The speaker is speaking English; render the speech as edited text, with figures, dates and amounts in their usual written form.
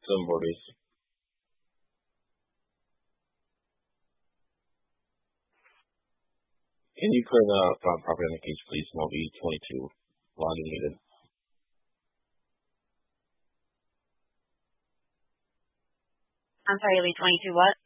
Boris. Can you clear the property on the case, please? Moby 22. Login needed. I'm sorry, Lee, 22 what?